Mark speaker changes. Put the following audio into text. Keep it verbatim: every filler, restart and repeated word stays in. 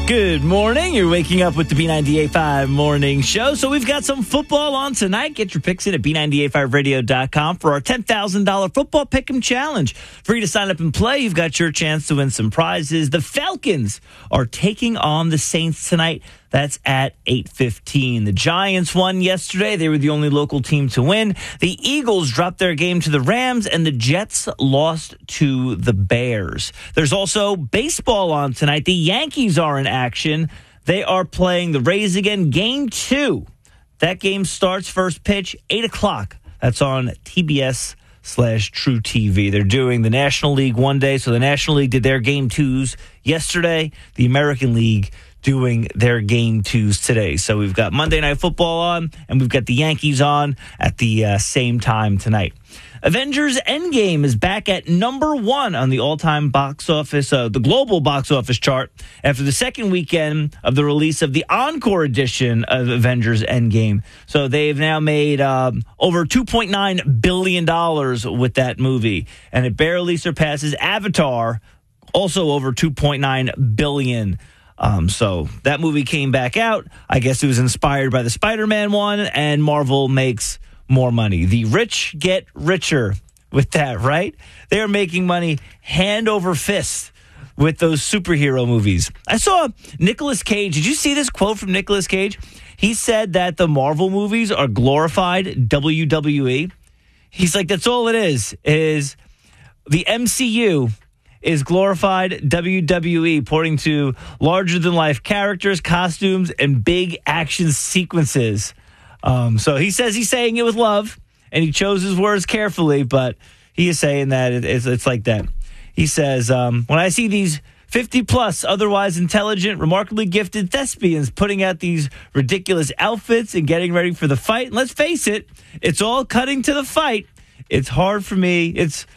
Speaker 1: Good morning. You're waking up with the B ninety-eight point five Morning Show. So we've got some football on tonight. Get your picks in at B ninety-eight point five radio dot com for our ten thousand dollars Football Pick'em Challenge. Free to sign up and play. You've got your chance to win some prizes. The Falcons are taking on the Saints tonight. That's at eight fifteen. The Giants won yesterday. They were the only local team to win. The Eagles dropped their game to the Rams, and the Jets lost to the Bears. There's also baseball on tonight. The Yankees are in action. They are playing the Rays again. Game two. That game starts first pitch, eight o'clock. That's on T B S slash True T V. They're doing the National League one day. So the National League did their game twos yesterday. The American League doing their game twos today. So we've got Monday Night Football on, and we've got the Yankees on at the uh, same time tonight. Avengers Endgame is back at number one on the all-time box office, uh, the global box office chart, after the second weekend of the release of the Encore edition of Avengers Endgame. So they've now made um, over two point nine billion dollars with that movie, and it barely surpasses Avatar, also over two point nine billion dollars. Um, so that movie came back out. I guess it was inspired by the Spider-Man one, and Marvel makes more money. The rich get richer with that, right? They're making money hand over fist with those superhero movies. I saw Nicolas Cage. Did you see this quote from Nicolas Cage? He said that the Marvel movies are glorified W W E. He's like, that's all it is, is the M C U is glorified W W E, pointing to larger-than-life characters, costumes, and big action sequences. Um, so he says he's saying it with love, and he chose his words carefully, but he is saying that it, it's, it's like that. He says, um, when I see these fifty-plus, otherwise intelligent, remarkably gifted thespians putting out these ridiculous outfits and getting ready for the fight, and let's face it, it's all cutting to the fight. It's hard for me. It's